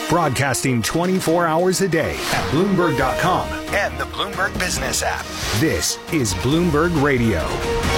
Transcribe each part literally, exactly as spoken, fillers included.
Broadcasting twenty-four hours a day at Bloomberg dot com and the Bloomberg Business app. This is Bloomberg Radio.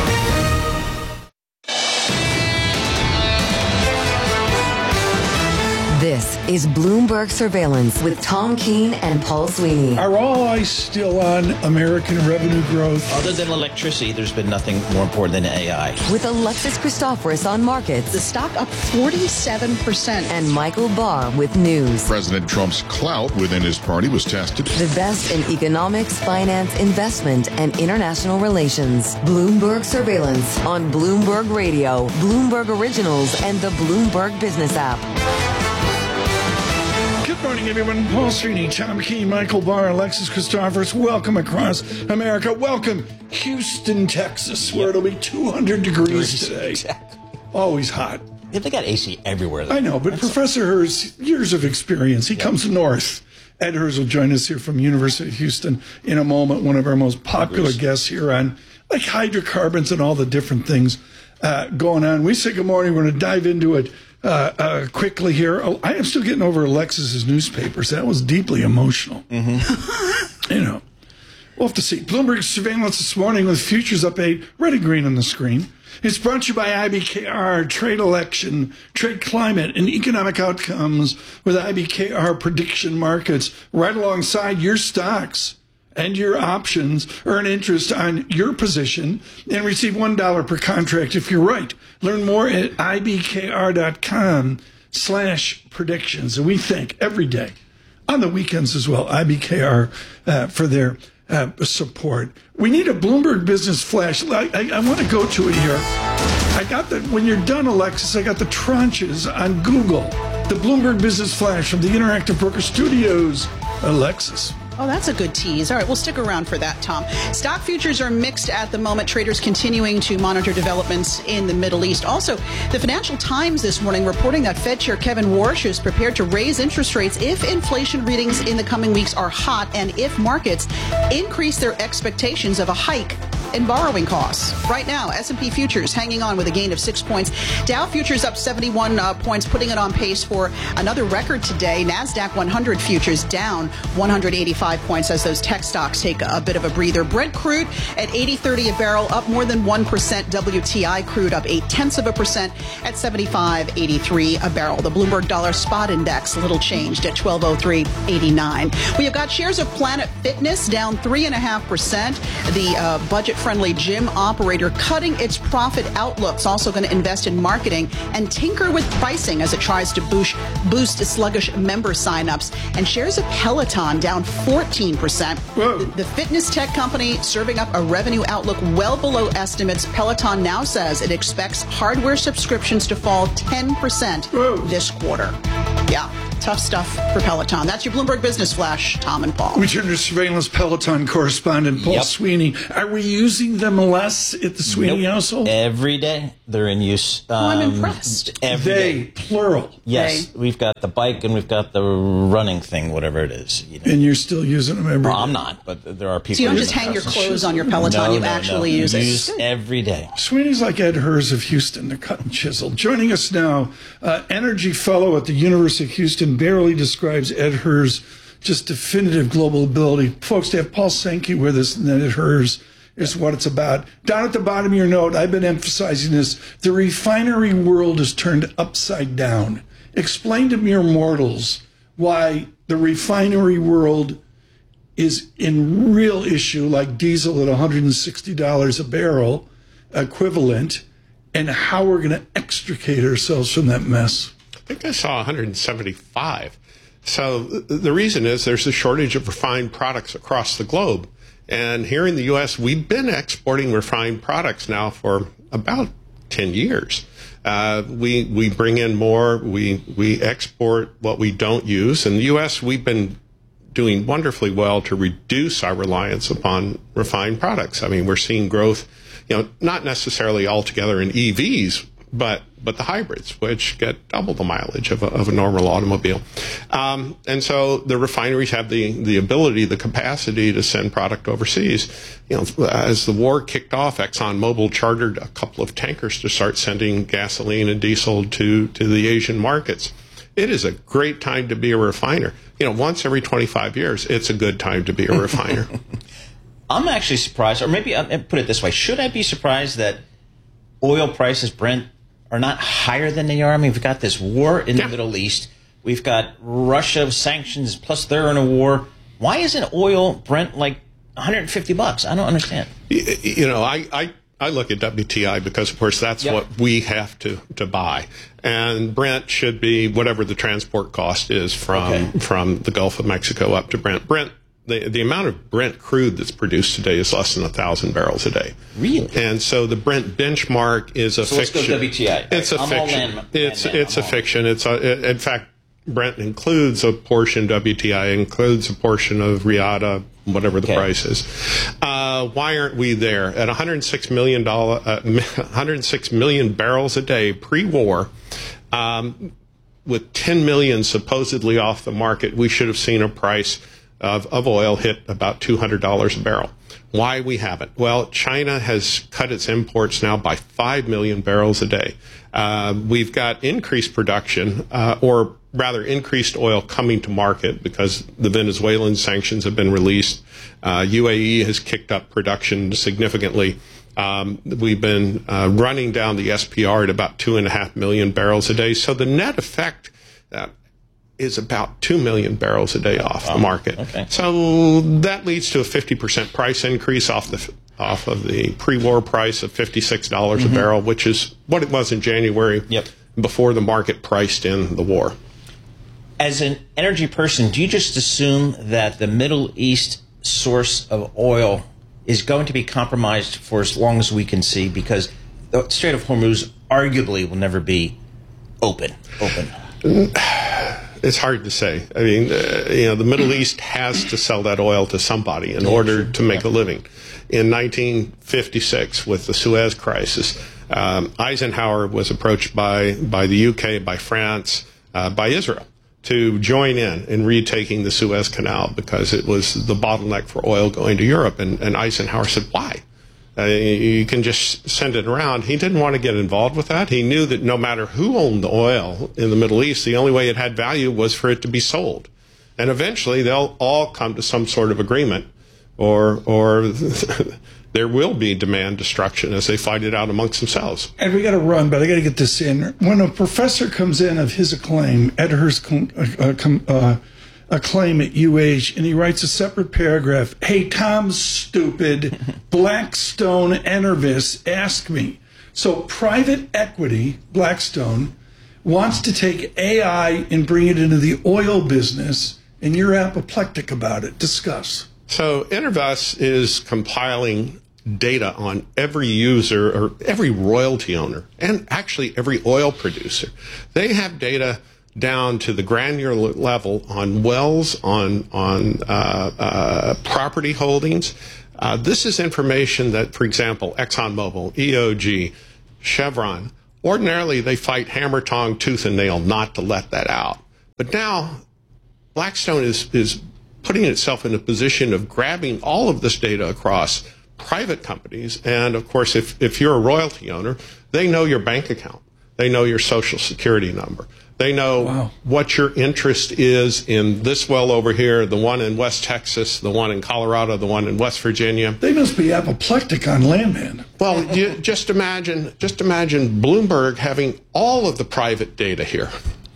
This is Bloomberg Surveillance with Tom Keene and Paul Sweeney. Are all eyes still on American revenue growth? Other than electricity, there's been nothing more important than A I. With Alexis Christoforous on markets. The stock up forty-seven percent. And Michael Barr with news. President Trump's clout within his party was tested. The best in economics, finance, investment, and international relations. Bloomberg Surveillance on Bloomberg Radio, Bloomberg Originals, and the Bloomberg Business app. Good morning, everyone. Paul Sweeney, Tom Keene, Michael Barr, Alexis Christoforous. Welcome across America. Welcome, Houston, Texas, where it'll be two hundred degrees today. Exactly. Always hot. Yeah, they got A C everywhere. Though. I know, but That's Professor Herz, years of experience. He yep. comes north. Ed Herz will join us here from University of Houston in a moment. One of our most popular guests here on like hydrocarbons and all the different things uh, going on. We say good morning. We're going to dive into it. Uh, uh, quickly here. Oh, I am still getting over Alexis's newspapers. That was deeply emotional. Mm-hmm. You know, we'll have to see. Bloomberg Surveillance this morning with futures up eight, red and green on the screen. It's brought to you by I B K R, trade election, trade climate, and economic outcomes with I B K R prediction markets right alongside your stocks and your options. Earn interest on your position and receive one dollar per contract if you're right. Learn more at ibkr.com slash predictions. And we thank every day, on the weekends as well, I B K R uh, for their uh, support. We need a Bloomberg Business Flash. I, I, I want to go to it here. I got the, when you're done, Alexis, I got the tranches on Google. The Bloomberg Business Flash from the Interactive Broker Studios. Alexis. Oh, that's a good tease. All right, we'll stick around for that, Tom. Stock futures are mixed at the moment. Traders continuing to monitor developments in the Middle East. Also, the Financial Times this morning reporting that Fed Chair Kevin Warsh is prepared to raise interest rates if inflation readings in the coming weeks are hot and if markets increase their expectations of a hike in borrowing costs. Right now, S and P futures hanging on with a gain of six points. Dow futures up seventy-one uh, points, putting it on pace for another record today. NASDAQ one hundred futures down one hundred eighty-five points as those tech stocks take a, a bit of a breather. Brent crude at eighty thirty a barrel, up more than one percent. W T I crude up eight tenths of a percent at seventy-five eighty-three a barrel. The Bloomberg Dollar Spot Index a little changed at twelve oh three eighty-nine. We have got shares of Planet Fitness down three point five percent. The uh, budget-friendly gym operator cutting its profit outlooks, also going to invest in marketing and tinker with pricing as it tries to boost, boost sluggish member signups. And shares of Peloton down fourteen percent. The, the fitness tech company serving up a revenue outlook well below estimates. Peloton now says it expects hardware subscriptions to fall ten percent Whoa. This quarter. Yeah. Tough stuff for Peloton. That's your Bloomberg Business Flash, Tom and Paul. We turn to surveillance Peloton correspondent Paul yep. Sweeney. Are we using them less at the Sweeney nope. household? Every day they're in use. Um, oh, I'm impressed. Every they, day. plural. Yes, they. We've got the bike and we've got the running thing, whatever it is. You know. And you're still using them every well, day? I'm not, but there are people. So you don't just in hang your house. clothes on your Peloton, no, you no, actually no. use it. Use every day. Sweeney's like Ed Herz of Houston. They're cut and chiseled. Joining us now, uh, energy fellow at the University of Houston, barely describes Ed Herz just definitive global ability. Folks, to have Paul Sankey with us, and then Ed Herz is what it's about. Down at the bottom of your note, I've been emphasizing this. The refinery world is turned upside down. Explain to mere mortals why the refinery world is in real issue, like diesel at one hundred sixty dollars a barrel equivalent, and how we're going to extricate ourselves from that mess. I think I saw one hundred seventy-five. So the reason is there's a shortage of refined products across the globe. And here in the U S, we've been exporting refined products now for about ten years. Uh, we we bring in more, we, we export what we don't use. In the U S, we've been doing wonderfully well to reduce our reliance upon refined products. I mean, we're seeing growth, you know, not necessarily altogether in E Vs, but but the hybrids, which get double the mileage of a, of a normal automobile. Um, and so the refineries have the, the ability, the capacity to send product overseas. You know, as the war kicked off, ExxonMobil chartered a couple of tankers to start sending gasoline and diesel to, to the Asian markets. it is a great time to be a refiner. You know, once every twenty-five years, it's a good time to be a refiner. I'm actually surprised, or maybe I'll put it this way. Should I be surprised that oil prices, Brent, are not higher than they are? I mean, we've got this war in yeah. the Middle East. We've got Russia sanctions, plus they're in a war. Why isn't oil, Brent, like one hundred fifty bucks? I don't understand. You, you know, I, I, I look at W T I because, of course, that's yep. what we have to, to buy. And Brent should be whatever the transport cost is from okay. from the Gulf of Mexico up to Brent. Brent, the, the amount of Brent crude that's produced today is less than one thousand barrels a day. Really? And so the Brent benchmark is a so fiction. Let's go W T I. It's a I'm fiction. All land, it's land, it's I'm a all fiction. It's a, in fact, Brent includes a portion, W T I includes a portion of Riata, whatever the okay. price is. Uh, why aren't we there? At one hundred six million dollars, uh, one hundred six million barrels a day pre-war, um, with ten million supposedly off the market, we should have seen a price of, of oil hit about two hundred dollars a barrel. Why we haven't? Well, China has cut its imports now by five million barrels a day. Uh, we've got increased production, uh, or rather increased oil coming to market because the Venezuelan sanctions have been released. Uh, U A E has kicked up production significantly. Um, we've been uh, running down the S P R at about two and a half million barrels a day. So the net effect uh, is about two million barrels a day off wow. the market. Okay. So that leads to a fifty percent price increase off the off of the pre-war price of fifty-six dollars mm-hmm. a barrel, which is what it was in January yep. before the market priced in the war. As an energy person, do you just assume that the Middle East source of oil is going to be compromised for as long as we can see? Because the Strait of Hormuz arguably will never be open. Open. It's hard to say. I mean, uh, you know, the Middle East has to sell that oil to somebody in order to make a living. In nineteen fifty-six, with the Suez Crisis, um, Eisenhower was approached by, by the U K, by France, uh, by Israel to join in in retaking the Suez Canal because it was the bottleneck for oil going to Europe. And, and Eisenhower said, why? Uh, you can just send it around. He didn't want to get involved with that. He knew that no matter who owned the oil in the Middle East, the only way it had value was for it to be sold. And eventually they'll all come to some sort of agreement, or or there will be demand destruction as they fight it out amongst themselves. And we got to run, but I got to get this in. When a professor comes in of his acclaim, Ed Hurst, uh, uh, acclaim at U H, and he writes a separate paragraph. Hey, Tom, stupid, Blackstone Enervis, ask me. So private equity, Blackstone, wants to take A I and bring it into the oil business, and you're apoplectic about it. Discuss. So Enervis is compiling data on every user or every royalty owner and actually every oil producer. They have data down to the granular level on wells, on on uh, uh, property holdings. Uh, this is information that, for example, ExxonMobil, E O G, Chevron, ordinarily they fight hammer, tong, tooth and nail not to let that out. But now Blackstone is, is putting itself in a position of grabbing all of this data across private companies. And, of course, if, if you're a royalty owner, they know your bank account. They know your social security number. They know wow. what your interest is in this well over here, the one in West Texas, the one in Colorado, the one in West Virginia. They must be apoplectic on Landman. Well, you just imagine, just imagine Bloomberg having all of the private data here.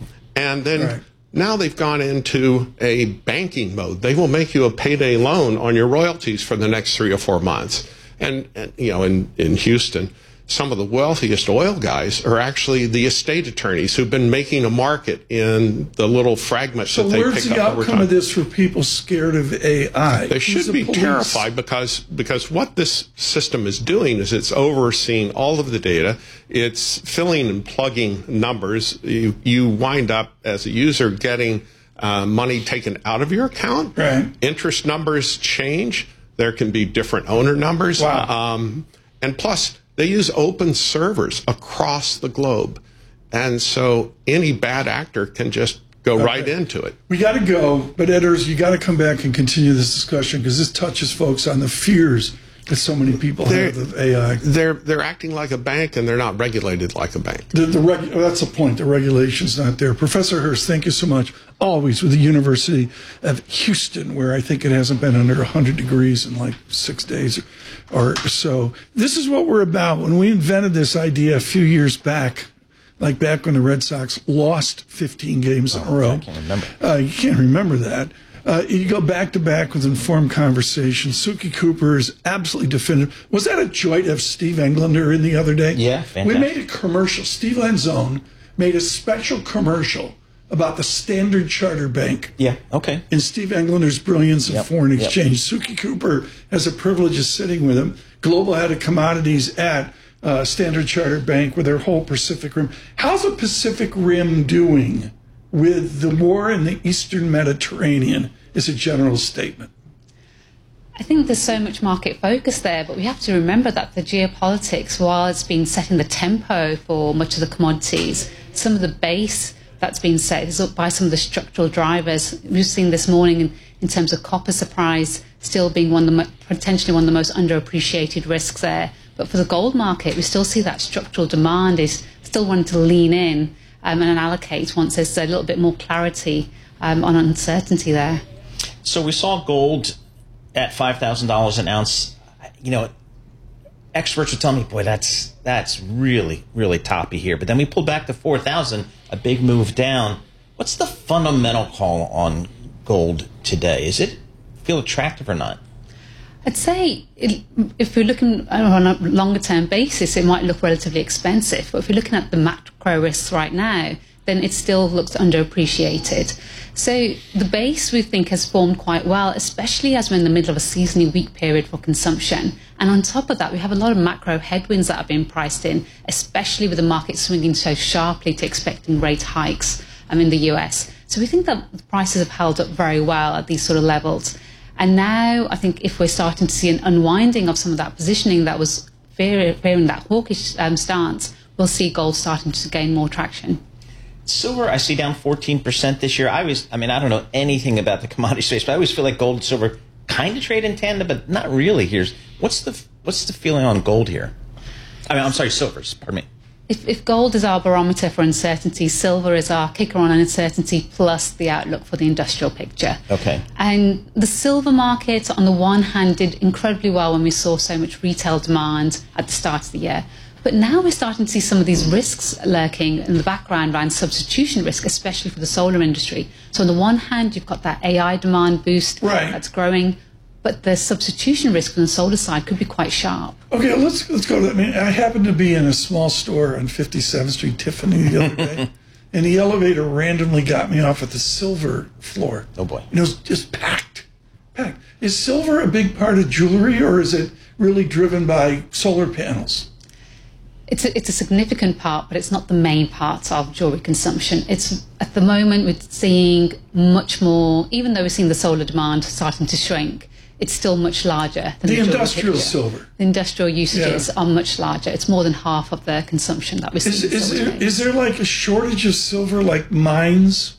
And then right. now they've gone into a banking mode. They will make you a payday loan on your royalties for the next three or four months. And, and you know, in, in Houston, some of the wealthiest oil guys are actually the estate attorneys who've been making a market in the little fragments so that they pick up over time. So where's the outcome of this for people scared of A I? They should be terrified because, because what this system is doing is it's overseeing all of the data. It's filling and plugging numbers. You, you wind up, as a user, getting uh, money taken out of your account. Right. Interest numbers change. There can be different owner numbers. Wow. Um, and plus, they use open servers across the globe. And so any bad actor can just go okay. right into it. We got to go, but Ed Hurst, you got to come back and continue this discussion because this touches folks on the fears that so many people They're, have of A I. They're they're acting like a bank, and they're not regulated like a bank. The, the regu- that's the point. The regulation's not there. Professor Hurst, thank you so much. Always with the University of Houston, where I think it hasn't been under one hundred degrees in like six days or so. This is what we're about. When we invented this idea a few years back, like back when the Red Sox lost fifteen games in oh, a row. I can't remember. Uh, you can't remember that. Uh, you go back to back with informed conversation. Suki Cooper is absolutely definitive. Was that a joy to have Steve Englander in the other day? Yeah, fantastic. We made a commercial. Steve Lanzone made a special commercial about the Standard Chartered Bank. Yeah, okay. And Steve Englander's brilliance in Yep, foreign yep. exchange. Suki Cooper has a privilege of sitting with him. Global head of commodities at uh, Standard Chartered Bank with their whole Pacific Rim. How's the Pacific Rim doing with the war in the Eastern Mediterranean is a general statement? I think there's so much market focus there, but we have to remember that the geopolitics, while it's been setting the tempo for much of the commodities, some of the base that's been set is up by some of the structural drivers. We've seen this morning in, in terms of copper surprise still being one of the mo- potentially one of the most underappreciated risks there. But for the gold market, we still see that structural demand is still wanting to lean in Um, and allocate once there's a little bit more clarity um, on uncertainty there. So we saw gold at five thousand dollars an ounce. You know, experts would tell me, boy, that's that's really, really toppy here. But then we pulled back to four thousand, a big move down. What's the fundamental call on gold today? Is it feel attractive or not? I'd say it, if we're looking on a longer-term basis, it might look relatively expensive. But if we're looking at the macro risks right now, then it still looks underappreciated. So the base, we think, has formed quite well, especially as we're in the middle of a seasonally weak period for consumption. And on top of that, we have a lot of macro headwinds that have been priced in, especially with the market swinging so sharply to expecting rate hikes um, in the U S. So we think that the prices have held up very well at these sort of levels. And now I think if we're starting to see an unwinding of some of that positioning that was fear, fearing that hawkish um, stance, we'll see gold starting to gain more traction. Silver, I see down fourteen percent this year. I always, I mean, I don't know anything about the commodity space, but I always feel like gold and silver kind of trade in tandem, but not really. Here's what's the what's the feeling on gold here? I mean, I'm sorry, silvers. Pardon me. If, if gold is our barometer for uncertainty, silver is our kicker on uncertainty plus the outlook for the industrial picture. Okay. And the silver market, on the one hand, did incredibly well when we saw so much retail demand at the start of the year. But now we're starting to see some of these risks lurking in the background around substitution risk, especially for the solar industry. So on the one hand, you've got that A I demand boost Right. that's growing, but the substitution risk on the solar side could be quite sharp. Okay, let's let's go to that. I mean, I happened to be in a small store on fifty-seventh Street, Tiffany, the other day, and the elevator randomly got me off at the silver floor. Oh, boy. And it was just packed, packed. Is silver a big part of jewelry, or is it really driven by solar panels? It's a, it's a significant part, but it's not the main part of jewelry consumption. It's at the moment we're seeing much more, even though we're seeing the solar demand starting to shrink, it's still much larger than The the, jewelry industrial picture. silver. The industrial usages Yeah. are much larger. It's more than half of the consumption that we're seeing. Is, in is, silver there, today. is there like a shortage of silver, like mines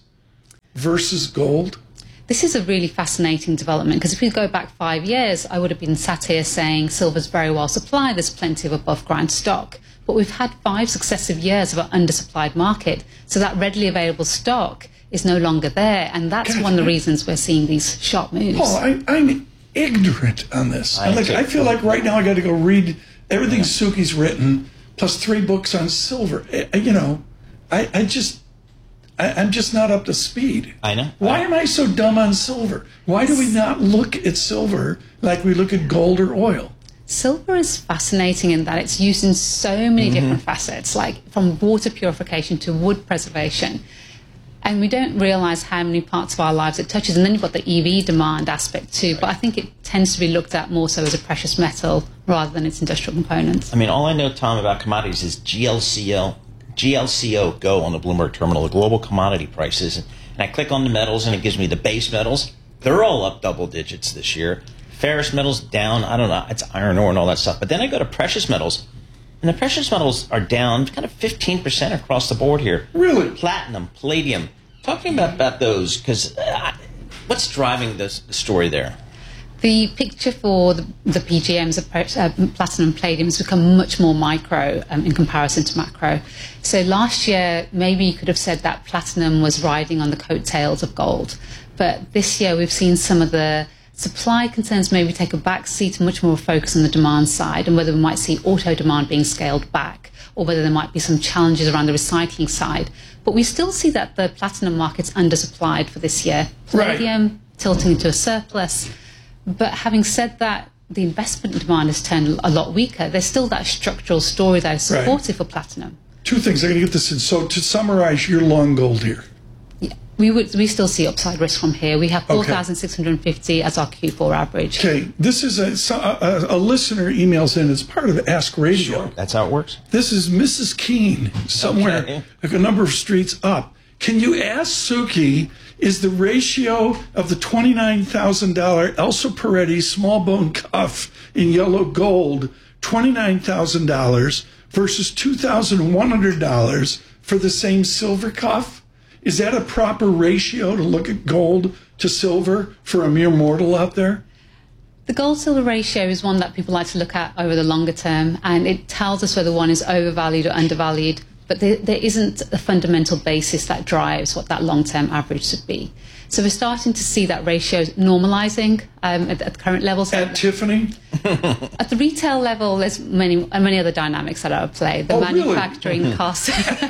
versus gold? This is a really fascinating development because if we go back five years, I would have been sat here saying silver's very well supplied, there's plenty of above ground stock. But we've had five successive years of an undersupplied market, so that readily available stock is no longer there, and that's God, one of the I- reasons we're seeing these sharp moves. Paul, I, I'm ignorant on this. I I, like, too. I feel like right now I got to go read everything Suki's written, plus three books on silver. I, you know, I, I just, I, I'm just not up to speed. I know. Why I- am I so dumb on silver? Why do we not look at silver like we look at gold or oil? Silver is fascinating in that it's used in so many Mm-hmm. different facets, like from water purification to wood preservation. And we don't realize how many parts of our lives it touches. And then you've got the E V demand aspect too. But I think it tends to be looked at more so as a precious metal rather than its industrial components. I mean, all I know, Tom, about commodities is G L C O, G L C O Go on the Bloomberg terminal, the global commodity prices. And I click on the metals, and it gives me the base metals. They're all up double digits this year. Ferrous metals down, I don't know, it's iron ore and all that stuff. But then I go to precious metals, and the precious metals are down kind of fifteen percent across the board here. Really? Platinum, palladium. Talking about, about those, because uh, what's driving this the story there? The picture for the, the P G Ms, uh, platinum and palladium, has become much more micro um, in comparison to macro. So last year, maybe you could have said that platinum was riding on the coattails of gold. But this year, we've seen some of the supply concerns maybe take a back seat and much more focus on the demand side, and whether we might see auto demand being scaled back, or whether there might be some challenges around the recycling side. But we still see that the platinum market's undersupplied for this year. Palladium right. tilting into a surplus. But having said that, the investment demand has turned a lot weaker. There's still that structural story that is supportive right. for platinum. Two things. I'm going to get this in. So to summarize, you're long gold here. Yeah, we would. We still see upside risk from here. We have four thousand six hundred fifty okay. as our Q four average. Okay. This is a, a, a listener emails in. It's part of Ask Radio. Sure. That's how it works. This is Missus Keene, somewhere okay. like a number of streets up. Can you ask Suki, is the ratio of the twenty-nine thousand dollars Elsa Peretti small bone cuff in yellow gold twenty-nine thousand dollars versus two thousand one hundred dollars for the same silver cuff? Is that a proper ratio to look at gold to silver for a mere mortal out there? The gold-silver ratio is one that people like to look at over the longer term, and it tells us whether one is overvalued or undervalued. But there, there isn't a fundamental basis that drives what that long-term average should be. So we're starting to see that ratio normalizing um, at, at the current levels. At Tiffany? At the retail level, there's many many other dynamics that are at play. The oh, manufacturing really? costs.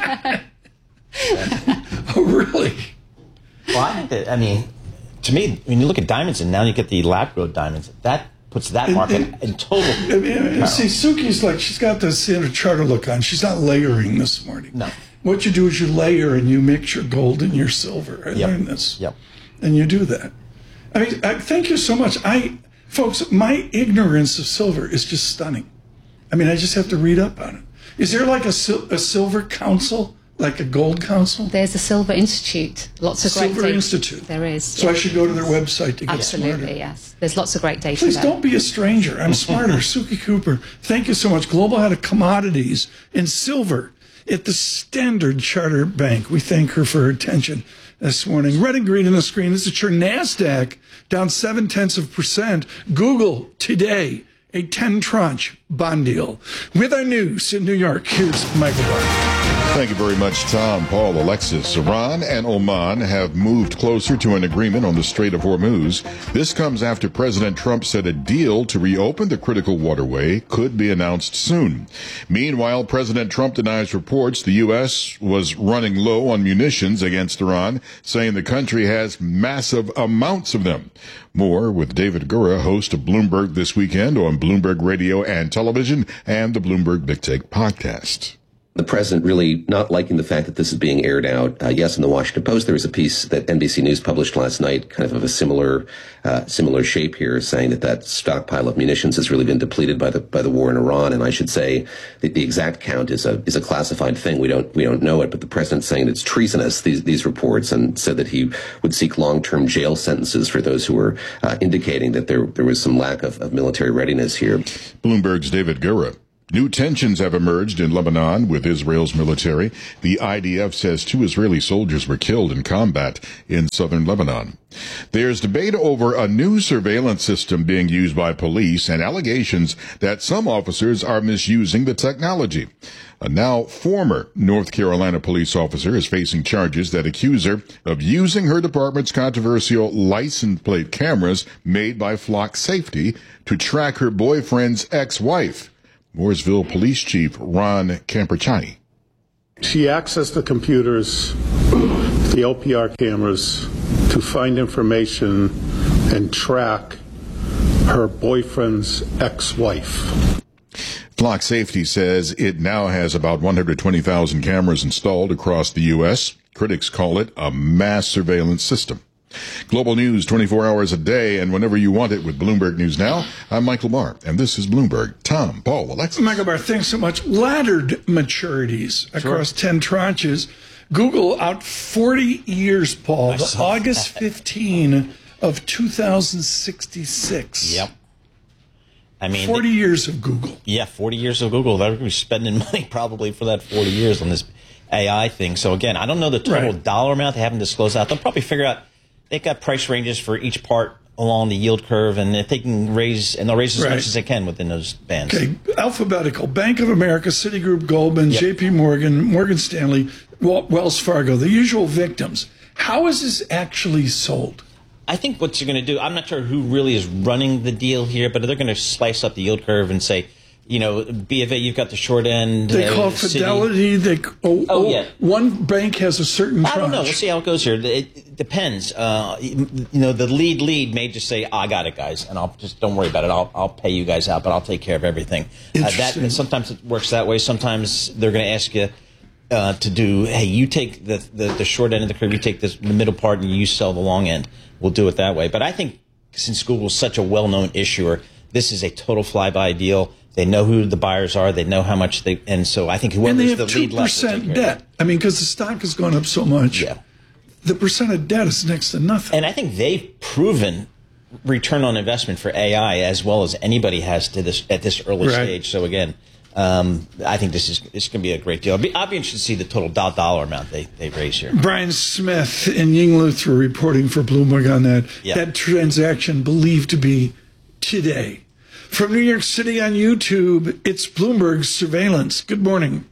Oh, really? Well, I think that, I mean, to me, when you look at diamonds, and now you get the lab-grown diamonds, that puts that market and, and, in total. I mean, you see, Suki's like, she's got the Santa Charter look on. She's not layering this morning. No. What you do is you layer and you mix your gold and your silver. I yep. learned this. Yep. And you do that. I mean, I, thank you so much. I, folks, my ignorance of silver is just stunning. I mean, I just have to read up on it. Is there like a, a silver council? Like a gold council? There's a Silver Institute. Lots of Silver great data. Institute. There is. So yes. I should go to their website to get Absolutely, smarter. yes. There's lots of great data Please there. don't be a stranger. I'm smarter. Suki Cooper, thank you so much. Global Head of Commodities in Silver at the Standard Chartered Bank. We thank her for her attention this morning. Red and green on the screen. This is your NASDAQ down seven tenths of percent. Google today a ten tranche bond deal. With our news in New York, here's Michael Barr. Thank you very much, Tom, Paul, Alexis. Iran and Oman have moved closer to an agreement on the Strait of Hormuz. This comes after President Trump said a deal to reopen the critical waterway could be announced soon. Meanwhile, President Trump denies reports the U S was running low on munitions against Iran, saying the country has massive amounts of them. More with David Gura, host of Bloomberg This Weekend on Bloomberg Radio and Television and the Bloomberg Big Take podcast. The president really not liking the fact that this is being aired out. Uh, yes, in the Washington Post, there was a piece that N B C News published last night, kind of of a similar, uh, similar shape here, saying that that stockpile of munitions has really been depleted by the by the war in Iran. And I should say that the exact count is a is a classified thing. We don't we don't know it, but the president's saying it's treasonous, these these reports, and said that he would seek long-term jail sentences for those who were uh, indicating that there there was some lack of, of military readiness here. Bloomberg's David Gura. New tensions have emerged in Lebanon with Israel's military. The I D F says two Israeli soldiers were killed in combat in southern Lebanon. There's debate over a new surveillance system being used by police and allegations that some officers are misusing the technology. A now former North Carolina police officer is facing charges that accuse her of using her department's controversial license plate cameras made by Flock Safety to track her boyfriend's ex-wife. Mooresville Police Chief Ron Camperchani. She accessed the computers, the O P R cameras, to find information and track her boyfriend's ex-wife. Flock Safety says it now has about one hundred twenty thousand cameras installed across the U S. Critics call it a mass surveillance system. Global news twenty-four hours a day and whenever you want it with Bloomberg News Now. I'm Michael Barr, and this is Bloomberg. Tom, Paul, Alexis. Michael Barr, thanks so much. Laddered maturities across sure. ten tranches. Google out forty years, Paul, to August fifteenth of two thousand sixty-six. Yep. I mean, forty years of Google. Yeah, forty years of Google. They're going to be spending money probably for that forty years on this A I thing. So, again, I don't know the total right. dollar amount. They haven't disclosed that. They'll probably figure out. They've got price ranges for each part along the yield curve, and if they can raise, and they'll raise as Right. much as they can within those bands. Okay, alphabetical. Bank of America, Citigroup, Goldman, Yep. J P Morgan, Morgan Stanley, Wel- Wells Fargo, the usual victims. How is this actually sold? I think what you're going to do, I'm not sure who really is running the deal here, but they're going to slice up the yield curve and say, you know, B of A, you've got the short end. They uh, call Citi- Fidelity. They oh, Oh, yeah. One bank has a certain I don't know. tranche. We'll see how it goes here. It, it depends. Uh, you know, the lead lead may just say, "I got it, guys," and I'll just don't worry about it. I'll I'll pay you guys out, but I'll take care of everything. Uh, that Interesting. sometimes it works that way. Sometimes they're going to ask you uh, to do, "Hey, you take the, the the short end of the curve, you take this the middle part, and you sell the long end." We'll do it that way. But I think since Google is such a well-known issuer, this is a total flyby deal. They know who the buyers are. They know how much they, and so I think and they whoever's have the two lead left will take percent care of it. debt. I mean, because the stock has gone up so much. Yeah. The percent of debt is next to nothing. And I think they've proven return on investment for A I as well as anybody has to this at this early Right. stage. So again, um, I think this is it's going to be a great deal. I'll be, I'll be interested to see the total do- dollar amount they, they raise here. Brian Smith and Yingluth were reporting for Bloomberg on that. Yeah. That transaction believed to be today. From New York City on YouTube, it's Bloomberg Surveillance. Good morning.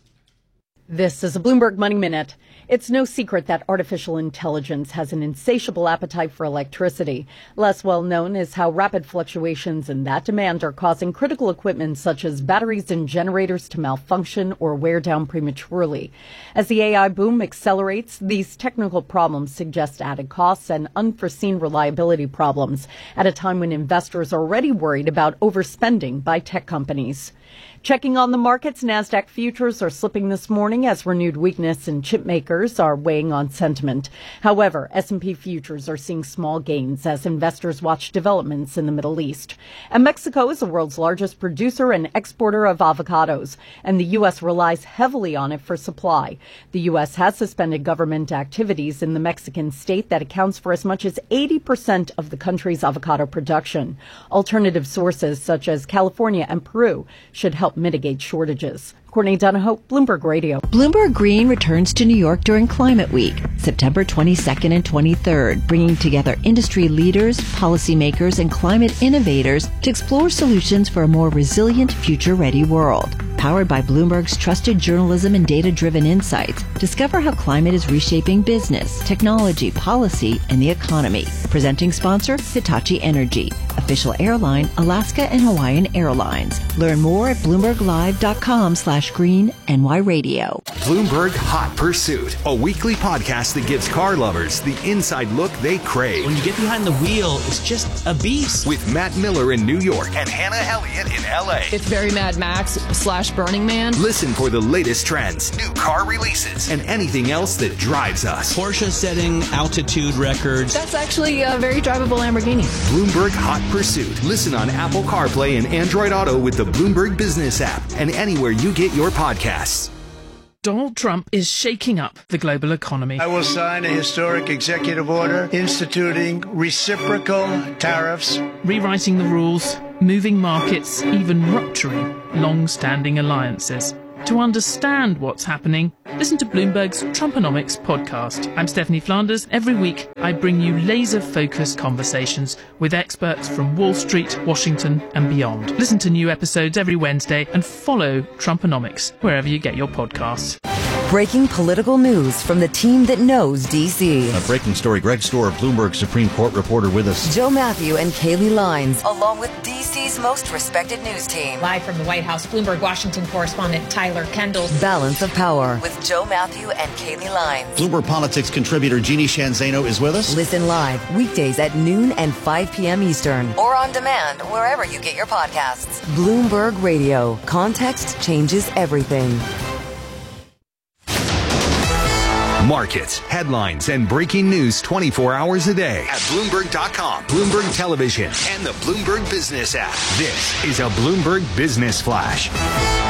This is a Bloomberg Money Minute. It's no secret that artificial intelligence has an insatiable appetite for electricity. Less well known is how rapid fluctuations in that demand are causing critical equipment such as batteries and generators to malfunction or wear down prematurely. As the A I boom accelerates, these technical problems suggest added costs and unforeseen reliability problems at a time when investors are already worried about overspending by tech companies. Checking on the markets, NASDAQ futures are slipping this morning as renewed weakness in chip makers are weighing on sentiment. However, S and P futures are seeing small gains as investors watch developments in the Middle East. And Mexico is the world's largest producer and exporter of avocados, and the U S relies heavily on it for supply. The U S has suspended government activities in the Mexican state that accounts for as much as eighty percent of the country's avocado production. Alternative sources such as California and Peru should help mitigate shortages. Courtney Donahoe, Bloomberg Radio. Bloomberg Green returns to New York during Climate Week, September twenty-second and twenty-third, bringing together industry leaders, policymakers, and climate innovators to explore solutions for a more resilient, future-ready world. Powered by Bloomberg's trusted journalism and data-driven insights, discover how climate is reshaping business, technology, policy, and the economy. Presenting sponsor, Hitachi Energy. Official airline, Alaska and Hawaiian Airlines. Learn more at bloomberglive.com slash green NY radio. Bloomberg Hot Pursuit, a weekly podcast that gives car lovers the inside look they crave. When you get behind the wheel, it's just a beast. With Matt Miller in New York and Hannah Elliott in L A. It's very Mad Max slash Burning Man. Listen for the latest trends, new car releases, and anything else that drives us. Porsche setting altitude records. That's actually a very drivable Lamborghini. Bloomberg Hot Pursuit. Listen on Apple CarPlay and Android Auto with the Bloomberg Business app and anywhere you get your podcasts. Donald Trump is shaking up the global economy. I will sign a historic executive order instituting reciprocal tariffs, rewriting the rules, moving markets, even rupturing long-standing alliances. To understand what's happening, listen to Bloomberg's Trumponomics podcast. I'm Stephanie Flanders. Every week, I bring you laser-focused conversations with experts from Wall Street, Washington, and beyond. Listen to new episodes every Wednesday and follow Trumponomics wherever you get your podcasts. Breaking political news from the team that knows D C. A breaking story. Greg Stohr, Bloomberg Supreme Court reporter with us. Joe Matthew and Kaylee Lines, along with D C's most respected news team. Live from the White House, Bloomberg Washington correspondent Tyler Kendall. Balance of Power with Joe Matthew and Kaylee Lines. Bloomberg Politics contributor Jeannie Shanzano is with us. Listen live weekdays at noon and five p.m. Eastern, or on demand wherever you get your podcasts. Bloomberg Radio. Context changes everything. Markets, headlines, and breaking news twenty-four hours a day at Bloomberg dot com, Bloomberg Television, and the Bloomberg Business app. This is a Bloomberg Business Flash.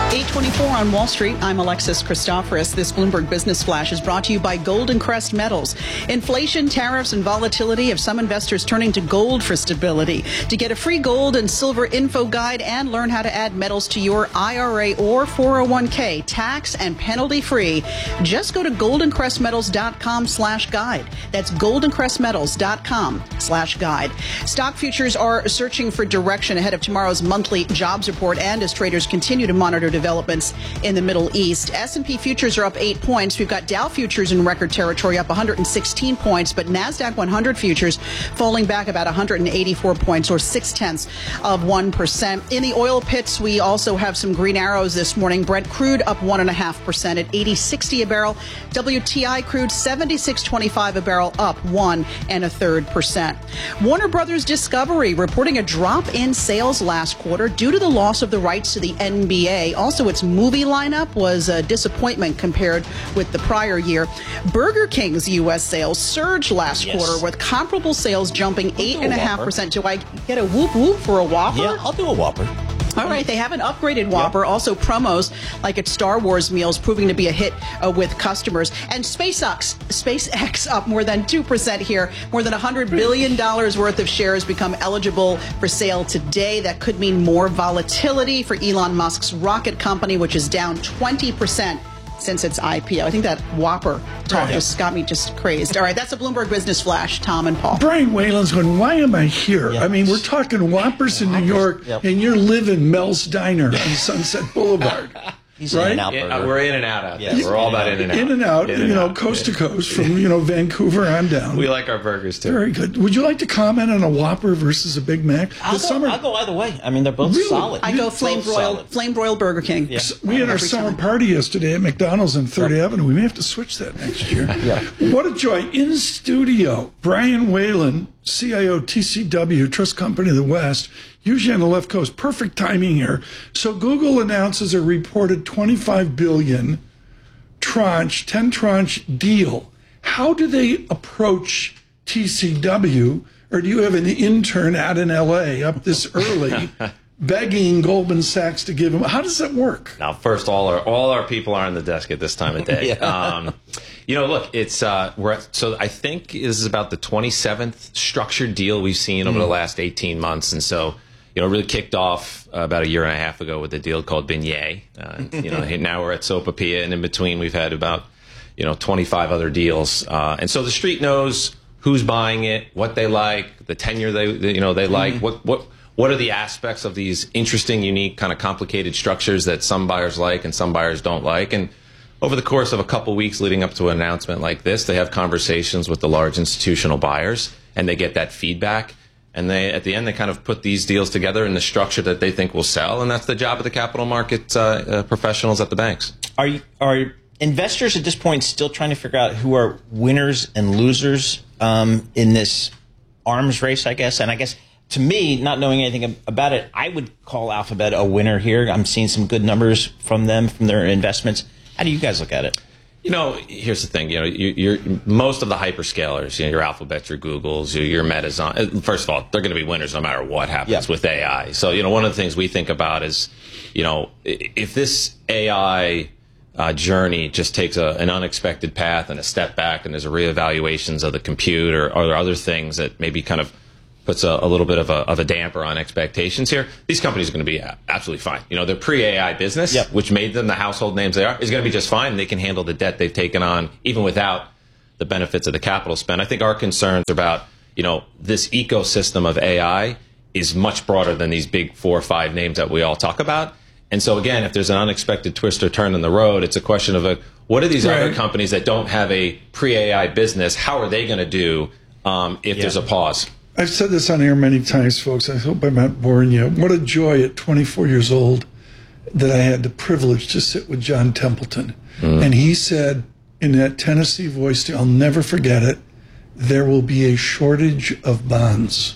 eight twenty-four on Wall Street. I'm Alexis Christoforous. This Bloomberg Business Flash is brought to you by Golden Crest Metals. Inflation, tariffs, and volatility have some investors turning to gold for stability. To get a free gold and silver info guide and learn how to add metals to your I R A or four oh one k, tax and penalty free, just go to goldencrestmetals.com slash guide. That's goldencrestmetals.com slash guide. Stock futures are searching for direction ahead of tomorrow's monthly jobs report and as traders continue to monitor developments in the Middle East. S and P futures are up eight points. We've got Dow futures in record territory up one hundred sixteen points, but NASDAQ one hundred futures falling back about one hundred eighty-four points or six tenths of one percent. In the oil pits, we also have some green arrows this morning. Brent crude up one point five percent at eighty sixty a barrel. W T I crude seventy-six twenty-five a barrel, up one and a third percent. Warner Brothers Discovery reporting a drop in sales last quarter due to the loss of the rights to the N B A. Also, its movie lineup was a disappointment compared with the prior year. Burger King's U S sales surged last yes. quarter with comparable sales jumping eight point five percent. Do I get a whoop whoop for a Whopper? Yeah, I'll do a Whopper. All right, they have an upgraded Whopper. Yep. Also, promos like its Star Wars meals proving to be a hit uh, with customers. And SpaceX, SpaceX up more than two percent here. More than one hundred billion dollars worth of shares become eligible for sale today. That could mean more volatility for Elon Musk's rocket company, which is down twenty percent since its I P O. I think that Whopper talk right. just got me just crazed. All right, that's a Bloomberg Business Flash. Tom and Paul. Brian Whalen's going, why am I here? Yep. I mean, we're talking Whoppers in New York, yep. and you're living Mel's Diner on Sunset Boulevard. He's right? in and out yeah, uh, we're in and out out there. Yeah. We're all about in and out. In and out, in you and know, out. coast to coast from, you know, Vancouver on down. We like our burgers, too. Very good. Would you like to comment on a Whopper versus a Big Mac? I'll, go, summer... I'll go either way. I mean, they're both really? solid. I go flame broiled, flame broiled Burger King. Yeah. We had our Every summer time. party yesterday at McDonald's on third yep. Avenue. We may have to switch that next year. yeah. What a joy. In studio, Brian Whalen, C I O T C W, Trust Company of the West, usually on the left coast. Perfect timing here. So Google announces a reported twenty-five billion dollars tranche, ten tranche deal. How do they approach T C W? Or do you have an intern out in L A up this early begging Goldman Sachs to give them? How does that work? Now, first, all our all our people are on the desk at this time of day. yeah. um, you know, look, it's uh, we're at, so I think this is about the twenty-seventh structured deal we've seen over mm. the last eighteen months, and so you know, really kicked off uh, about a year and a half ago with a deal called Beignet. Uh, you know, now we're at Sopapilla, and in between we've had about you know twenty-five other deals, uh, and so the street knows who's buying it, what they like, the tenure they, they you know they like, mm. what what. What are the aspects of these interesting, unique, kind of complicated structures that some buyers like and some buyers don't like? And over the course of a couple weeks leading up to an announcement like this, they have conversations with the large institutional buyers, and they get that feedback. And they, at the end, they kind of put these deals together in the structure that they think will sell, and that's the job of the capital market uh, uh, professionals at the banks. Are you, are investors at this point still trying to figure out who are winners and losers um, in this arms race, I guess? And I guess, to me, not knowing anything about it, I would call Alphabet a winner here. I'm seeing some good numbers from them, from their investments. How do you guys look at it? You know, here's the thing. You know, you, you're most of the hyperscalers, you know, your Alphabets, your Googles, your, your Metas. On, first of all, they're going to be winners no matter what happens yeah. with A I. So, you know, one of the things we think about is, you know, if this A I uh, journey just takes a, an unexpected path and a step back, and there's a reevaluations of the compute, or are there other things that maybe kind of puts a, a little bit of a, of a damper on expectations here, these companies are going to be absolutely fine. You know, their pre-A I business, yep. which made them the household names they are, is going to be just fine. They can handle the debt they've taken on, even without the benefits of the capital spend. I think our concerns about, you know, this ecosystem of A I is much broader than these big four or five names that we all talk about. And so, again, if there's an unexpected twist or turn in the road, it's a question of, a, what are these right. other companies that don't have a pre-A I business, how are they going to do um, if yeah. there's a pause? I've said this on air many times, folks. I hope I'm not boring you. What a joy at twenty-four years old that I had the privilege to sit with John Templeton. Mm. And he said in that Tennessee voice, I'll never forget it, there will be a shortage of bonds.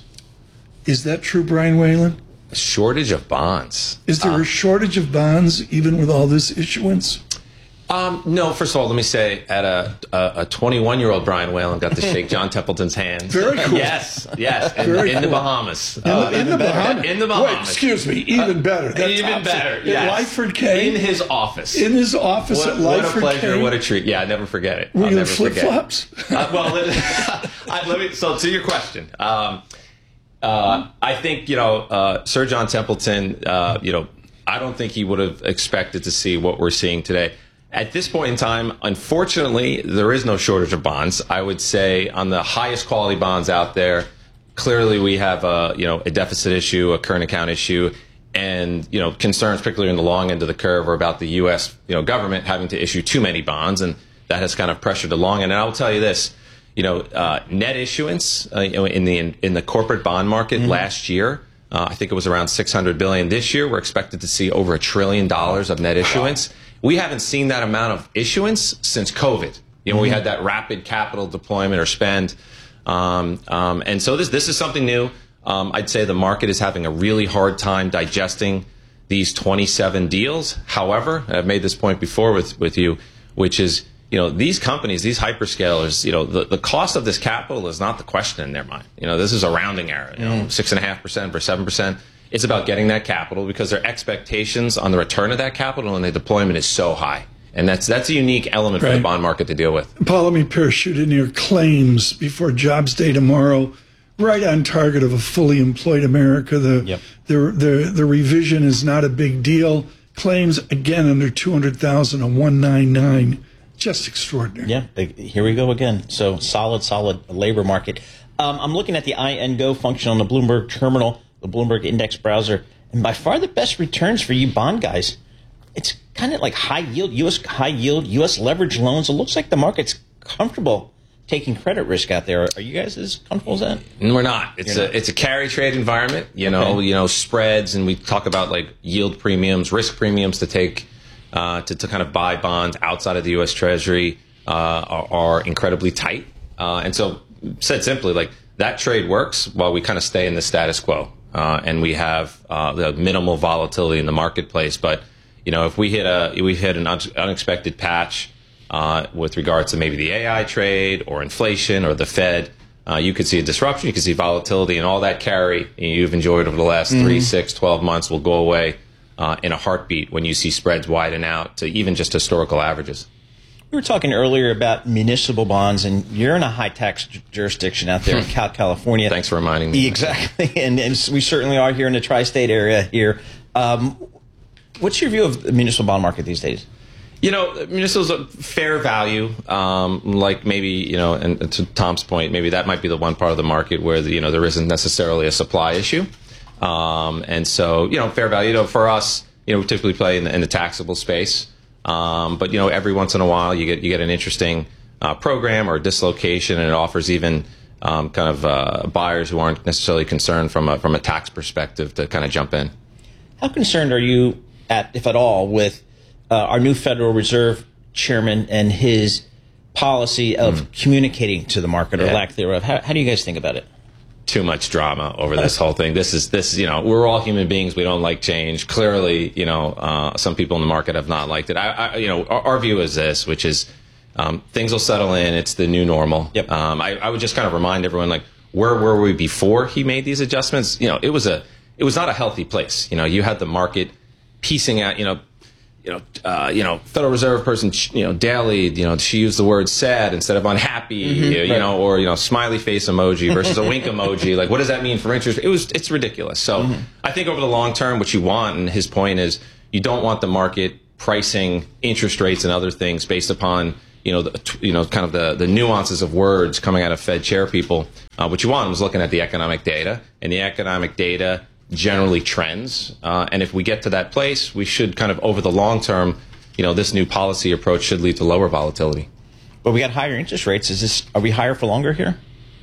Is that true, Brian Whalen? A shortage of bonds? Is there uh, a shortage of bonds even with all this issuance? Um, no, first of all, let me say, at a a twenty-one-year-old Brian Whalen got to shake John Templeton's hand. Very cool. Yes, yes, in, Very in cool. the Bahamas. In, the, Uh, in the Bahamas. In the Bahamas. Wait, excuse me, even better. That even tops it. better. At Yes. Lyford K. In his office. In his office What, at what a Lyford pleasure! K. What a treat! Yeah, I never forget it. Were I'll you in never flip forget it. flops? Uh, well, let, I, let me. So to your question, um, uh, I think you know uh, Sir John Templeton. Uh, you know, I don't think he would have expected to see what we're seeing today. At this point in time, unfortunately, there is no shortage of bonds. I would say on the highest quality bonds out there, clearly we have a you know a deficit issue, a current account issue, and you know concerns, particularly in the long end of the curve, are about the U S you know government having to issue too many bonds, and that has kind of pressured the long end. And I will tell you this, you know, uh, net issuance uh, you know, in the in, in the corporate bond market mm-hmm. last year, uh, I think it was around six hundred billion dollars. This year, we're expected to see over a trillion dollars of net issuance. Wow. We haven't seen that amount of issuance since COVID. You know, mm-hmm. we had that rapid capital deployment or spend. Um, um, and so this this is something new. Um, I'd say the market is having a really hard time digesting these twenty-seven deals. However, I've made this point before with, with you, which is, you know, these companies, these hyperscalers, you know, the, the cost of this capital is not the question in their mind. You know, this is a rounding error, you know, six point five percent or seven percent. It's about getting that capital because their expectations on the return of that capital and the deployment is so high. And that's that's a unique element Right. for the bond market to deal with. Paul, let me parachute in here. Claims before Jobs Day tomorrow, right on target of a fully employed America. The, Yep. the, the, the revision is not a big deal. Claims, again, under two hundred thousand, a one ninety-nine. Just extraordinary. Yeah, big- here we go again. So solid, solid labor market. Um, I'm looking at the I N Go function on the Bloomberg terminal, the Bloomberg Index browser, and by far the best returns for you bond guys. It's kind of like high yield, U S high yield, U S leverage loans. It looks like the market's comfortable taking credit risk out there. Are you guys as comfortable as that? And we're not. It's You're a not. it's a carry trade environment. You know, Okay. you know spreads, and we talk about like yield premiums, risk premiums to take uh, to to kind of buy bonds outside of the U S Treasury uh, are, are incredibly tight. Uh, and so, said simply, like that trade works while we kind of stay in the status quo, uh, and we have uh, the minimal volatility in the marketplace. But you know, if we hit a we hit an un- unexpected patch uh, with regards to maybe the A I trade or inflation or the Fed, uh, you could see a disruption. You could see volatility, and all that carry you've enjoyed over the last mm-hmm. three, six, twelve months will go away uh, in a heartbeat when you see spreads widen out to even just historical averages. We were talking earlier about municipal bonds, and you're in a high tax ju- jurisdiction out there in Cal, California. Thanks for reminding me. Exactly, and, and we certainly are here in the tri-state area here. Um, what's your view of the municipal bond market these days? You know, municipals are fair value, um, like maybe, you know, and, and to Tom's point, maybe that might be the one part of the market where, the, you know, there isn't necessarily a supply issue. Um, and so, you know, fair value, you know, for us, you know, we typically play in the, in the taxable space. Um, but, you know, every once in a while you get you get an interesting uh, program or dislocation, and it offers even um, kind of uh, buyers who aren't necessarily concerned from a, from a tax perspective to kind of jump in. How concerned are you, at, if at all, with uh, our new Federal Reserve chairman and his policy of mm. communicating to the market or yeah. lack thereof? How, how do you guys think about it? Too much drama over this whole thing. This is this. You know, we're all human beings. We don't like change. Clearly, you know, uh, some people in the market have not liked it. I, I you know, our, our view is this, which is um, things will settle in. It's the new normal. Yep. Um, I, I would just kind of remind everyone, like, where were we before he made these adjustments? You know, it was a it was not a healthy place. You know, you had the market piecing out. You know. You know, uh, you know, Federal Reserve person, you know, Daly, you know, she used the word sad instead of unhappy, Mm-hmm. you, you right. know, or, you know, smiley face emoji versus a wink emoji. Like, what does that mean for interest? It was, it's ridiculous. So mm-hmm. I think over the long term, what you want, and his point is, you don't want the market pricing interest rates and other things based upon, you know, the, you know, kind of the, the nuances of words coming out of Fed chair people. Uh, what you want was looking at the economic data, and the economic data generally trends. Uh, and if we get to that place, we should kind of, over the long term, you know, this new policy approach should lead to lower volatility. But we got higher interest rates. Is this, are we higher for longer here?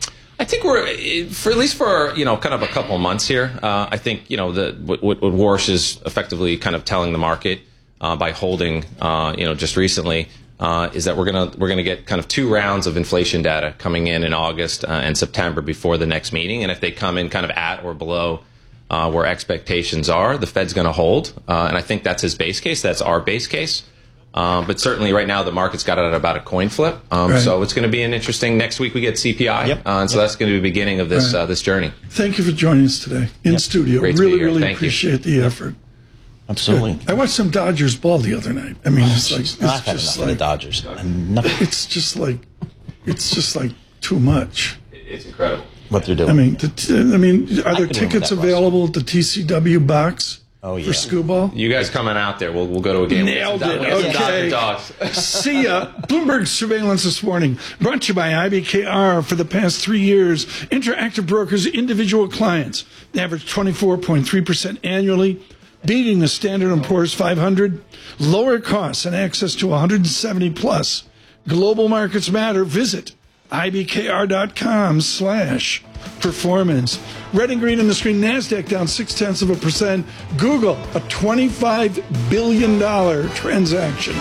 I think we're, for at least for, you know, kind of a couple of months here. Uh, I think, you know, the, what, what Warsh is effectively kind of telling the market uh, by holding, uh, you know, just recently, uh, is that we're going to, we're going to get kind of two rounds of inflation data coming in in August uh, and September before the next meeting. And if they come in kind of at or below Uh, where expectations are, the Fed's going to hold. Uh, and I think that's his base case. That's our base case. Um, but certainly right now the market's got it at about a coin flip. Um, Right. So it's going to be an interesting. Next week we get C P I, Yep. uh, and so Yep. that's going to be the beginning of this Right. uh, this journey. Thank you for joining us today in Yep. studio. Great to be Really, here. really Thank you. appreciate the effort. Absolutely. I watched some Dodgers ball the other night. I mean, it's like it's I've had just enough of the like Dodgers. Enough it's just like it's just like too much. It's incredible what they're doing. I mean, the t- I mean, are I there could win with tickets that, Russ. available at the T C W box Oh, yeah. for Scooball? You guys coming out there? We'll we'll go to a game. Nailed We'll it. get some Dodger Okay. dogs. See ya. Bloomberg Surveillance this morning. Brought to you by I B K R. For the past three years, Interactive Brokers individual clients average twenty-four point three percent annually, beating the Standard and Poor's five hundred. Lower costs and access to one hundred seventy plus. Global markets matter. Visit ibkr.com slash performance. Red and green on the screen. NASDAQ down six tenths of a percent. Google, a twenty-five billion dollars transaction.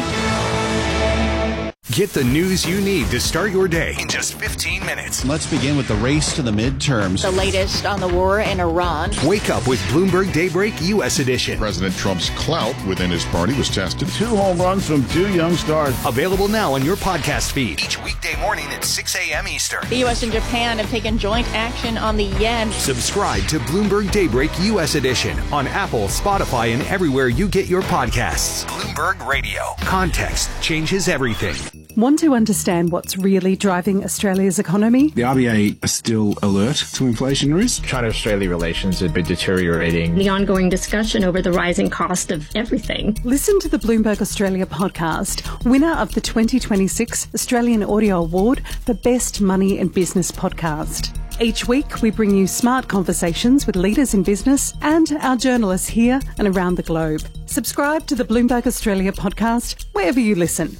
Get the news you need to start your day in just fifteen minutes. Let's begin with the race to the midterms. The latest on the war in Iran. Wake up with Bloomberg Daybreak U S Edition. President Trump's clout within his party was tested. Two home runs from two young stars. Available now on your podcast feed. Each weekday morning at six a.m. Eastern. The U S and Japan have taken joint action on the yen. Subscribe to Bloomberg Daybreak U S Edition on Apple, Spotify, and everywhere you get your podcasts. Bloomberg Radio. Context changes everything. Want to understand what's really driving Australia's economy? The R B A are still alert to inflation risk. China-Australia relations have been deteriorating. The ongoing discussion over the rising cost of everything. Listen to the Bloomberg Australia podcast, winner of the twenty twenty-six Australian Audio Award for Best Money and Business Podcast. Each week, we bring you smart conversations with leaders in business and our journalists here and around the globe. Subscribe to the Bloomberg Australia podcast wherever you listen.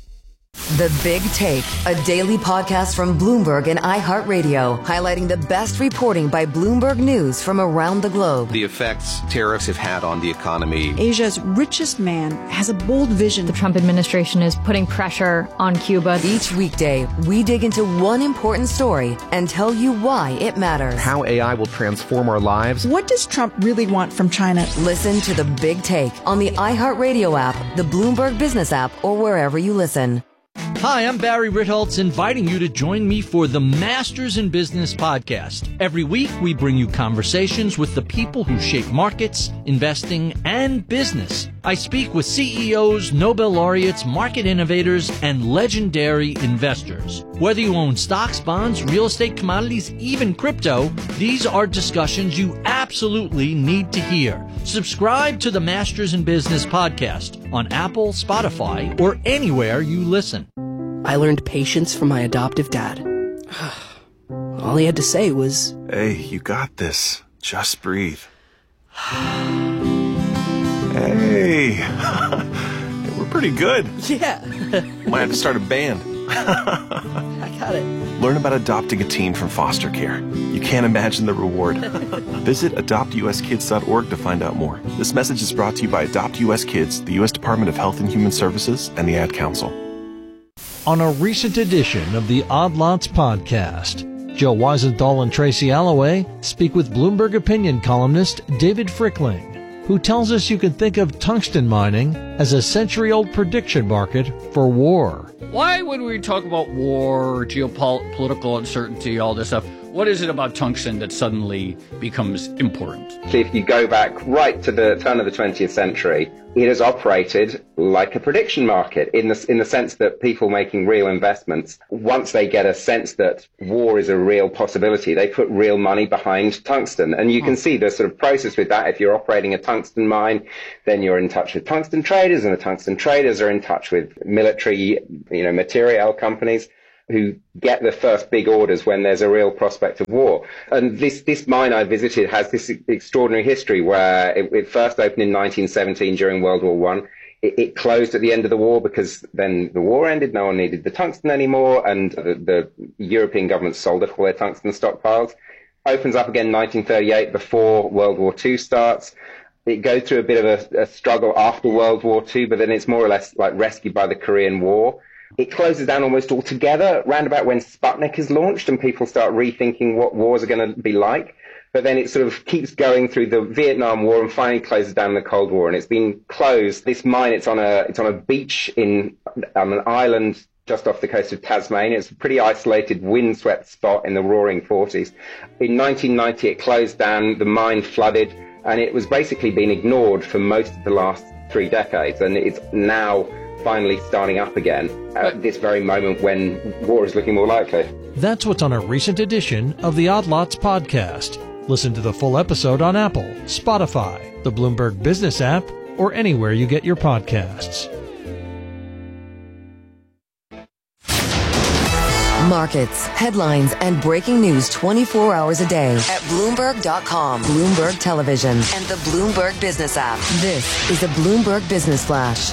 The Big Take, a daily podcast from Bloomberg and iHeartRadio, highlighting the best reporting by Bloomberg News from around the globe. The effects tariffs have had on the economy. Asia's richest man has a bold vision. The Trump administration is putting pressure on Cuba. Each weekday, we dig into one important story and tell you why it matters. How A I will transform our lives. What does Trump really want from China? Listen to The Big Take on the iHeartRadio app, the Bloomberg Business app, or wherever you listen. Hi, I'm Barry Ritholtz, inviting you to join me for the Masters in Business podcast. Every week, we bring you conversations with the people who shape markets, investing, and business. I speak with C E Os, Nobel laureates, market innovators, and legendary investors. Whether you own stocks, bonds, real estate, commodities, even crypto, these are discussions you absolutely need to hear. Subscribe to the Masters in Business podcast on Apple, Spotify, or anywhere you listen. I learned patience from my adoptive dad. All he had to say was, "Hey, you got this. Just breathe." Hey, we're pretty good. Yeah. Might have to start a band. I got it. Learn about adopting a teen from foster care. You can't imagine the reward. Visit adopt u s kids dot org to find out more. This message is brought to you by Adopt U S Kids, the U S Department of Health and Human Services, and the Ad Council. On a recent edition of the Odd Lots podcast, Joe Weisenthal and Tracy Alloway speak with Bloomberg opinion columnist David Frickling, who tells us you can think of tungsten mining as a century-old prediction market for war. Why, when we talk about war, geopolitical uncertainty, all this stuff, what is it about tungsten that suddenly becomes important? If you go back right to the turn of the twentieth century, it has operated like a prediction market in the, in the sense that people making real investments, once they get a sense that war is a real possibility, they put real money behind tungsten. And you can see the sort of process with that. If you're operating a tungsten mine, then you're in touch with tungsten traders, and the tungsten traders are in touch with military, you know, material companies who get the first big orders when there's a real prospect of war. And this, this mine I visited has this extraordinary history where it, it first opened in nineteen seventeen during World War One. It, it closed at the end of the war because then the war ended, no one needed the tungsten anymore, and the, the European governments sold off all their tungsten stockpiles. Opens up again in nineteen thirty-eight before World War Two starts. It goes through a bit of a, a struggle after World War Two, but then it's more or less like rescued by the Korean War. It closes down almost altogether round about when Sputnik is launched and people start rethinking what wars are going to be like. But then it sort of keeps going through the Vietnam War and finally closes down the Cold War. And it's been closed. This mine, it's on a it's on a beach in on an island just off the coast of Tasmania. It's a pretty isolated, windswept spot in the roaring forties. In nineteen ninety, it closed down, the mine flooded, and it was basically being ignored for most of the last three decades. And it's now finally starting up again at this very moment when war is looking more likely. That's what's on a recent edition of the Odd Lots podcast. Listen to the full episode on Apple, Spotify, the Bloomberg Business app, or anywhere you get your podcasts. Markets, headlines, and breaking news twenty-four hours a day at Bloomberg dot com, Bloomberg Television, and the Bloomberg Business app. This is the Bloomberg Business Flash.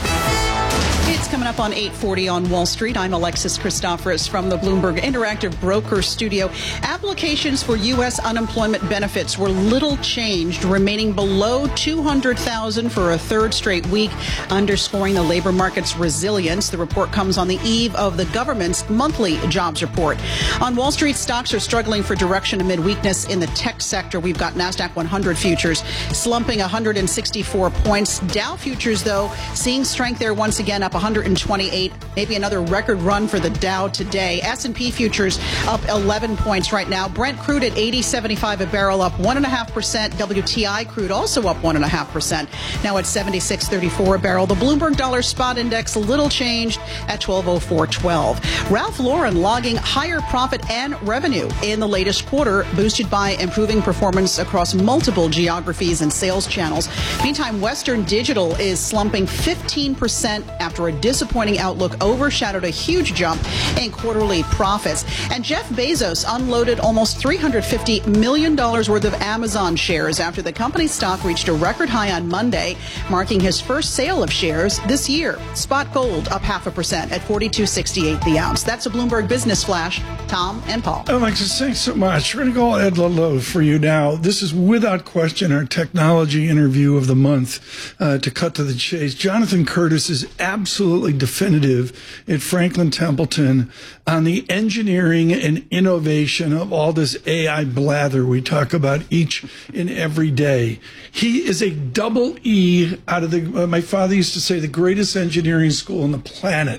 It's coming up on eight forty on Wall Street. I'm Alexis Christoforous from the Bloomberg Interactive Broker Studio. Applications for U S unemployment benefits were little changed, remaining below two hundred thousand for a third straight week, underscoring the labor market's resilience. The report comes on the eve of the government's monthly jobs report. On Wall Street, stocks are struggling for direction amid weakness in the tech sector. We've got NASDAQ one hundred futures slumping one hundred sixty-four points. Dow futures, though, seeing strength there once again, up one hundred twenty-eight, maybe another record run for the Dow today. S and P futures up eleven points right now. Brent crude at eighty seventy-five a barrel, up one point five percent. W T I crude also up one point five percent, now at seventy-six thirty-four a barrel. The Bloomberg Dollar Spot Index little changed at twelve oh four twelve. Ralph Lauren logging higher profit and revenue in the latest quarter, boosted by improving performance across multiple geographies and sales channels. Meantime, Western Digital is slumping fifteen percent after a disappointing outlook overshadowed a huge jump in quarterly profits. And Jeff Bezos unloaded almost three hundred fifty million dollars worth of Amazon shares after the company's stock reached a record high on Monday, marking his first sale of shares this year. Spot gold up half a percent at forty-two sixty-eight the ounce. That's a Bloomberg Business Flash. Tom and Paul. Alexis, thanks so much. We're going to go Ed Low for you now. This is without question our technology interview of the month. Uh, to cut to the chase, Jonathan Curtis is absolutely definitive at Franklin Templeton on the engineering and innovation of all this A I blather we talk about each and every day. He is a double E out of the, uh, my father used to say, the greatest engineering school on the planet.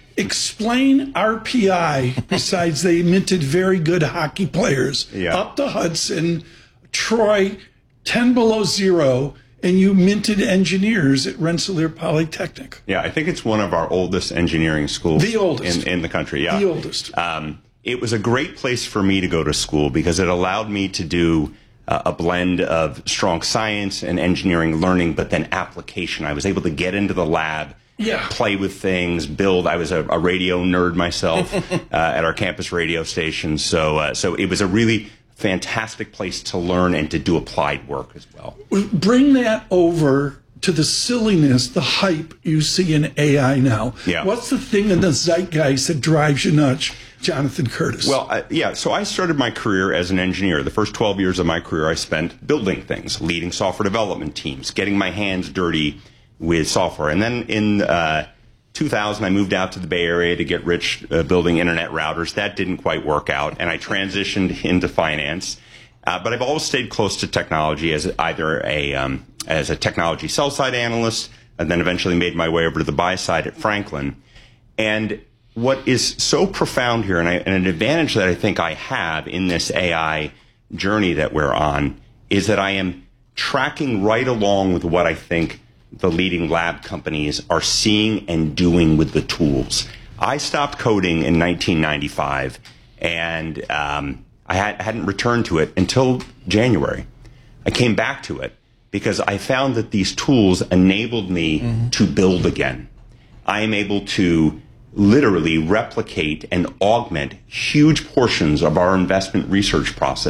Explain R P I, besides they minted very good hockey players. Yeah. Up to Hudson, Troy, ten below zero, and you minted engineers at Rensselaer Polytechnic. Yeah, I think it's one of our oldest engineering schools. The oldest. In, in the country, yeah. The oldest. Um, it was a great place for me to go to school because it allowed me to do uh, a blend of strong science and engineering learning, but then application. I was able to get into the lab, yeah. play with things, build. I was a, a radio nerd myself uh, at our campus radio station. So, uh, so it was a really fantastic place to learn and to do applied work as well. Bring that over to the silliness, the hype you see in A I now. Yeah. What's the thing in the zeitgeist that drives you nuts, Jonathan Curtis? Well, uh, yeah, so I started my career as an engineer. The first twelve years of my career I spent building things, leading software development teams, getting my hands dirty with software. And then in uh, two thousand, I moved out to the Bay Area to get rich uh, building internet routers. That didn't quite work out, and I transitioned into finance. Uh, but I've always stayed close to technology as either a um, as a technology sell-side analyst, and then eventually made my way over to the buy side at Franklin. And what is so profound here, and, I, and an advantage that I think I have in this A I journey that we're on, is that I am tracking right along with what I think the leading lab companies are seeing and doing with the tools. I stopped coding in nineteen ninety-five, and um, I had, hadn't returned to it until January. I came back to it because I found that these tools enabled me mm-hmm. to build again. I am able to literally replicate and augment huge portions of our investment research process